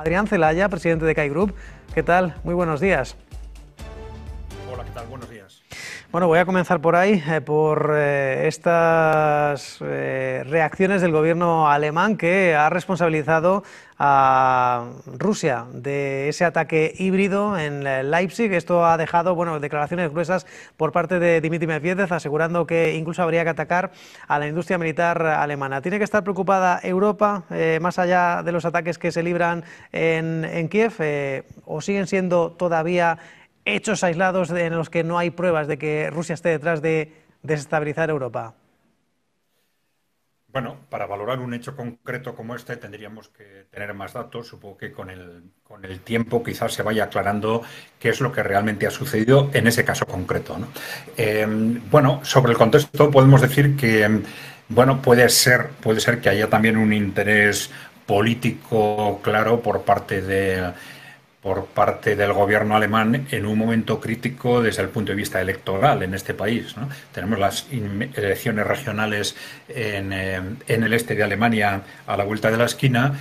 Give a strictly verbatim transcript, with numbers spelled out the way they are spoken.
Adrián Celaya, presidente de C A I Group. ¿Qué tal? Muy buenos días. Hola, ¿qué tal? Buenos días. Bueno, voy a comenzar por ahí, eh, por eh, estas eh, reacciones del gobierno alemán que ha responsabilizado a Rusia de ese ataque híbrido en Leipzig. Esto ha dejado, bueno, declaraciones gruesas por parte de Dmitry Medvedev, asegurando que incluso habría que atacar a la industria militar alemana. ¿Tiene que estar preocupada Europa, eh, más allá de los ataques que se libran en, en Kiev, eh, o siguen siendo todavía hechos aislados en los que no hay pruebas de que Rusia esté detrás de desestabilizar Europa? Bueno, para valorar un hecho concreto como este tendríamos que tener más datos. Supongo que con el, con el tiempo quizás se vaya aclarando qué es lo que realmente ha sucedido en ese caso concreto, ¿no? Eh, bueno, sobre el contexto podemos decir que, bueno, puede ser, puede ser que haya también un interés político claro por parte de por parte del gobierno alemán en un momento crítico desde el punto de vista electoral en este país, ¿no? Tenemos las elecciones regionales en, eh, en el este de Alemania a la vuelta de la esquina